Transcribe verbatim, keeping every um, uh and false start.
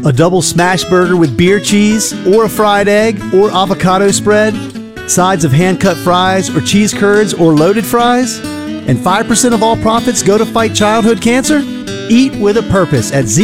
A double smash burger with beer cheese, or a fried egg, or avocado spread, sides of hand-cut fries, or cheese curds, or loaded fries? And five percent of all profits go to fight childhood cancer? Eat with a purpose at Z.